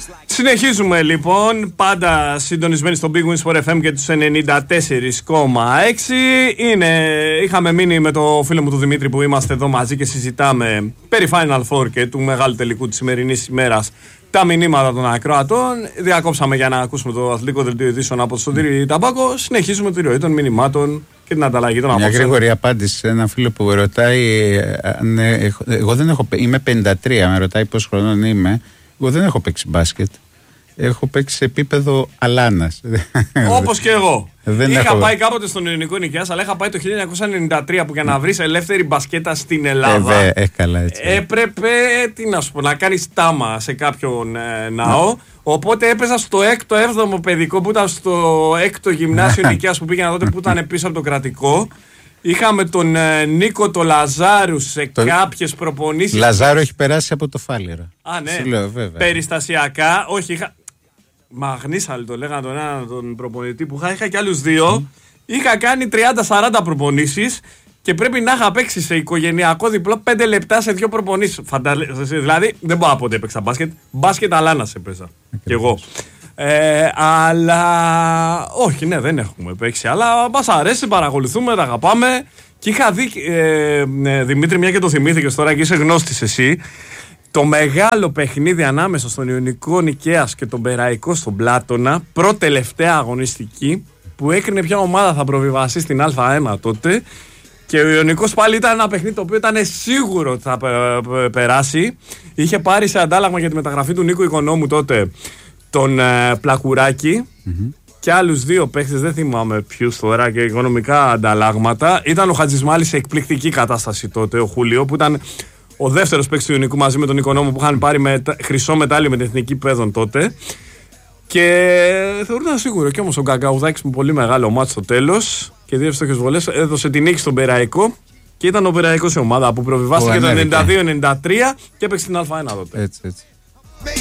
Συνεχίζουμε λοιπόν, πάντα συντονισμένοι στο Big Win Sport FM και τους 94,6. Είχαμε μείνει με το φίλο μου του Δημήτρη που είμαστε εδώ μαζί και συζητάμε περί Final Four και του μεγάλου τελικού της σημερινής ημέρας, τα μηνύματα των ακροατών. Διακόψαμε για να ακούσουμε το αθλητικό δελτίο ειδήσεων από τον Σωτήρη Ταμπάκο. Συνεχίζουμε τη ροή των μηνυμάτων και την ανταλλαγή των απόψεων. Μια γρήγορη απάντηση σε ένα φίλο που ρωτάει. Εγώ δεν έχω. Είμαι 53, με ρωτάει πόσους χρονών είμαι. Εγώ δεν έχω παίξει μπάσκετ. Έχω παίξει σε επίπεδο αλάνας. Όπως και εγώ. Είχα πάει κάποτε στον Ιωνικό Νικαίας, αλλά είχα πάει το 1993 που για να βρεις ελεύθερη μπασκέτα στην Ελλάδα έπρεπε να κάνεις τάμα σε κάποιον ναό. Οπότε έπαιζα στο 6ο-7ο παιδικό που ήταν στο 6ο γυμνάσιο Νικαίας που πήγαινα τότε, που ήταν πίσω από το κρατικό. Είχαμε τον Νίκο το Λαζάρου σε κάποιες προπονήσεις. Λαζάρου έχει περάσει από το Φάληρα. Α, ναι. Λέω, βέβαια. Περιστασιακά, όχι, είχα. Μαγνήσαλη το λέγανε τον έναν τον προπονητή που είχα και άλλους δύο. Είχα κάνει 30-40 προπονήσεις και πρέπει να είχα παίξει σε οικογενειακό διπλό 5 λεπτά σε 2 προπονήσεις. Δηλαδή δεν μπορώ να πω ότι έπαιξα μπάσκετ. Μπάσκετ αλάνας έπαιζα. Κι εγώ. Αλλά όχι, ναι, δεν έχουμε παίξει. Αλλά μας αρέσει, παρακολουθούμε, τα αγαπάμε. Και είχα δει, Δημήτρη, μια και το θυμήθηκες τώρα και είσαι γνώστης εσύ, το μεγάλο παιχνίδι ανάμεσα στον Ιωνικό Νικαίας και τον Περαϊκό στον Πλάτωνα, προτελευταία αγωνιστική, που έκρινε ποια ομάδα θα προβιβαστεί στην Α1 τότε. Και ο Ιωνικός πάλι ήταν ένα παιχνίδι το οποίο ήταν σίγουρο ότι θα περάσει. Είχε πάρει σε αντάλλαγμα για τη μεταγραφή του Νίκου Οικονόμου τότε τον Πλακουράκη και άλλους δύο παίχτες, δεν θυμάμαι ποιους τώρα, και οικονομικά ανταλλάγματα. Ήταν ο Χατζισμάλης σε εκπληκτική κατάσταση τότε, ο Χούλιο, που ήταν ο δεύτερος παίκτης του Ιωνικού μαζί με τον Οικονόμου, που είχαν πάρει χρυσό μετάλλιο με την Εθνική Παιδών τότε. Και θεωρούταν σίγουρο. Και όμως ο Γκαγκαουδάκης με πολύ μεγάλο μάτσο στο τέλος και 2 εύστοχες βολές έδωσε την νίκη στον Περαϊκό. Και ήταν ο Περαϊκός η ομάδα που προβιβάστηκε το 92-93 και έπαιξε την Α1 τότε. Έτσι.